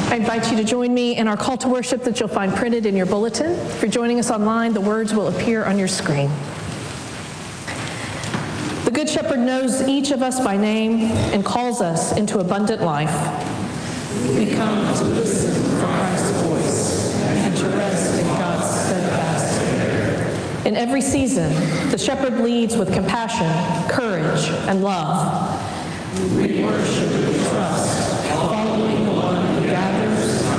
I invite you to join me in our call to worship that you'll find printed in your bulletin. If you're joining us online, the words will appear on your screen. The Good Shepherd knows each of us by name and calls us into abundant life. We come to listen for Christ's voice and to rest in God's steadfast spirit. In every season, the shepherd leads with compassion, courage, and love. We worship with trust, following the one who gathers